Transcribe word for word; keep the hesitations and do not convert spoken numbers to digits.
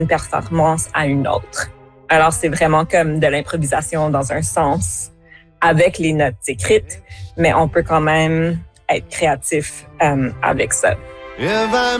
une performance à une autre. Alors, c'est vraiment comme de l'improvisation dans un sens avec les notes écrites, mais on peut quand même être créatif euh, avec ça.